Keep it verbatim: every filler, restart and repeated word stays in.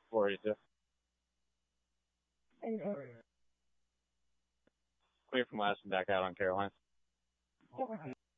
forty-two. Clear from last and back out on Caroline.